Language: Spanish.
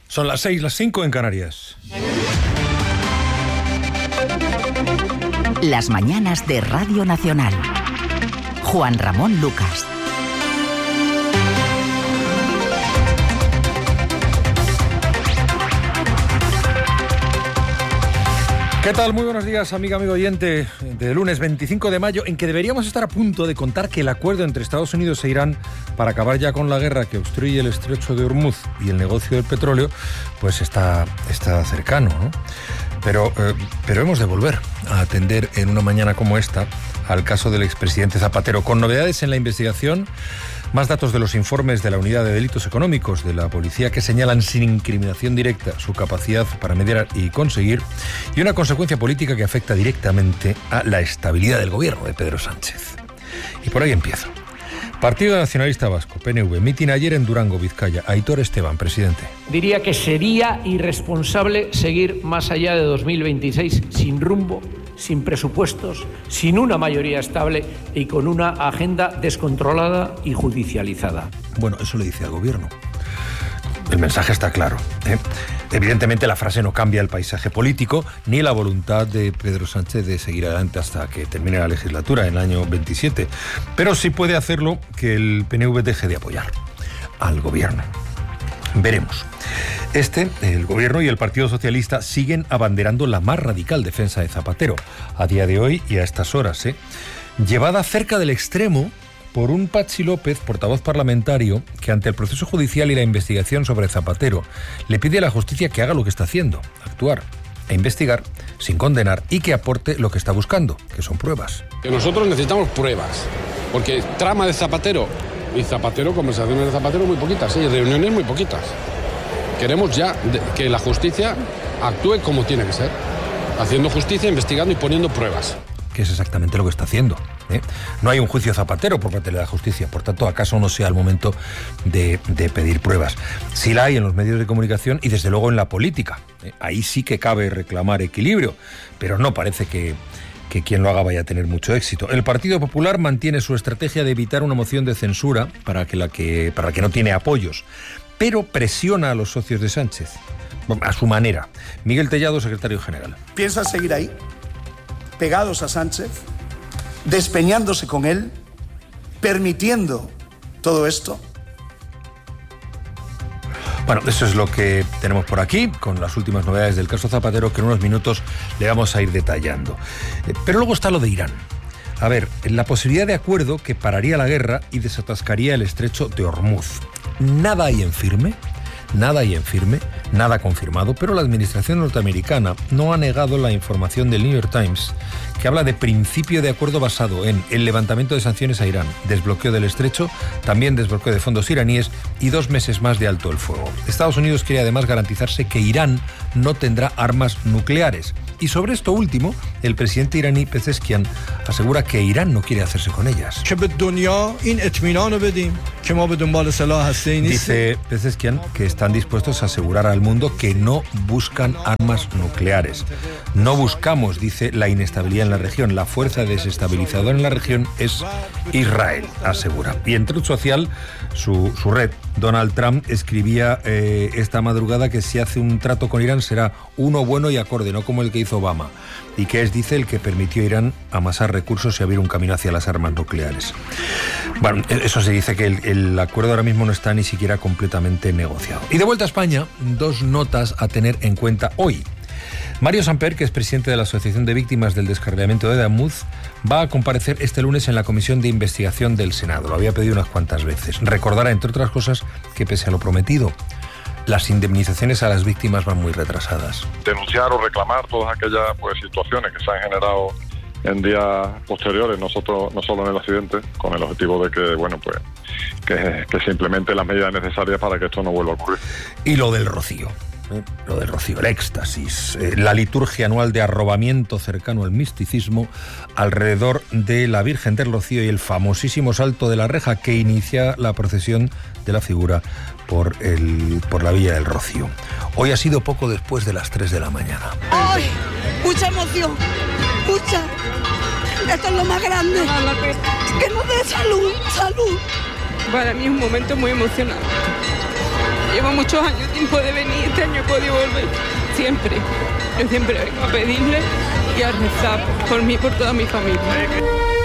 Son las 6, las 5 en Canarias. Las mañanas de Radio Nacional. Juan Ramón Lucas. ¿Qué tal? Muy buenos días, amigo oyente, de lunes 25 de mayo, en que deberíamos estar a punto de contar que el acuerdo entre Estados Unidos e Irán para acabar ya con la guerra que obstruye el estrecho de Hormuz y el negocio del petróleo, pues está cercano, ¿no? Pero hemos de volver a atender en una mañana como esta al caso del expresidente Zapatero, con novedades en la investigación, más datos de los informes de la Unidad de Delitos Económicos de la Policía que señalan sin incriminación directa su capacidad para mediar y conseguir, y una consecuencia política que afecta directamente a la estabilidad del gobierno de Pedro Sánchez. Y por ahí empiezo. Partido Nacionalista Vasco, PNV, mitin ayer en Durango, Vizcaya. Aitor Esteban, presidente. Diría que sería irresponsable seguir más allá de 2026 sin rumbo, sin presupuestos, sin una mayoría estable y con una agenda descontrolada y judicializada. Bueno, eso le dice al gobierno. El mensaje está claro, ¿eh? Evidentemente la frase no cambia el paisaje político ni la voluntad de Pedro Sánchez de seguir adelante hasta que termine la legislatura en el año 27, pero sí puede hacerlo que el PNV deje de apoyar al gobierno. Veremos. El gobierno y el Partido Socialista siguen abanderando la más radical defensa de Zapatero a día de hoy y a estas horas, llevada cerca del extremo por un Patxi López, portavoz parlamentario, que ante el proceso judicial y la investigación sobre Zapatero le pide a la justicia que haga lo que está haciendo, actuar e investigar sin condenar y que aporte lo que está buscando, que son pruebas. Que nosotros necesitamos pruebas, porque trama de Zapatero y Zapatero, conversaciones de Zapatero muy poquitas, y reuniones muy poquitas. Queremos ya que la justicia actúe como tiene que ser, haciendo justicia, investigando y poniendo pruebas. Que es exactamente lo que está haciendo, ¿eh? No hay un juicio Zapatero por parte de la justicia, por tanto, ¿acaso no sea el momento de pedir pruebas? Sí la hay en los medios de comunicación y desde luego en la política. Ahí sí que cabe reclamar equilibrio, pero no parece que quien lo haga vaya a tener mucho éxito. El Partido Popular mantiene su estrategia de evitar una moción de censura para la que no tiene apoyos, pero presiona a los socios de Sánchez, a su manera. Miguel Tellado, secretario general. ¿Piensan seguir ahí, pegados a Sánchez, despeñándose con él, permitiendo todo esto? Bueno, eso es lo que tenemos por aquí, con las últimas novedades del caso Zapatero, que en unos minutos le vamos a ir detallando. Pero luego está lo de Irán. A ver, la posibilidad de acuerdo que pararía la guerra y desatascaría el estrecho de Hormuz. Nada hay en firme, nada confirmado, pero la administración norteamericana no ha negado la información del New York Times, que habla de principio de acuerdo basado en el levantamiento de sanciones a Irán, desbloqueo del estrecho, también desbloqueo de fondos iraníes y 2 meses más de alto el fuego. Estados Unidos quiere además garantizarse que Irán no tendrá armas nucleares. Y sobre esto último, el presidente iraní Pezeshkian asegura que Irán no quiere hacerse con ellas. Dice Pezeshkian que están dispuestos a asegurar al mundo que no buscan armas nucleares. No buscamos, dice, la inestabilidad en la región. La fuerza desestabilizadora en la región es Israel, asegura. Y en Truth Social, su red, Donald Trump escribía esta madrugada que si hace un trato con Irán será uno bueno y acorde, no como el que hizo Obama, y que es, dice, el que permitió a Irán amasar recursos y abrir un camino hacia las armas nucleares. Bueno, eso se dice que el acuerdo ahora mismo no está ni siquiera completamente negociado. Y de vuelta a España, 2 notas a tener en cuenta hoy. Mario Samper, que es presidente de la Asociación de Víctimas del Descarrilamiento de Damuz, va a comparecer este lunes en la Comisión de Investigación del Senado. Lo había pedido unas cuantas veces. Recordará, entre otras cosas, que pese a lo prometido, las indemnizaciones a las víctimas van muy retrasadas. Denunciar o reclamar todas aquellas situaciones que se han generado en días posteriores, no solo en el accidente, con el objetivo de que que se implementen las medidas necesarias para que esto no vuelva a ocurrir. Y lo del rocío, el éxtasis, la liturgia anual de arrobamiento cercano al misticismo alrededor de la Virgen del Rocío y el famosísimo salto de la reja que inicia la procesión de la figura por la Villa del Rocío. Hoy ha sido poco después de las 3 de la mañana. ¡Ay! Mucha emoción, mucha. Esto es lo más grande. Que nos dé salud. Para mí es un momento muy emocionante. llevo muchos años sin poder venir, este año he podido volver. Siempre. Yo siempre vengo a pedirle y a rezar por mí y por toda mi familia.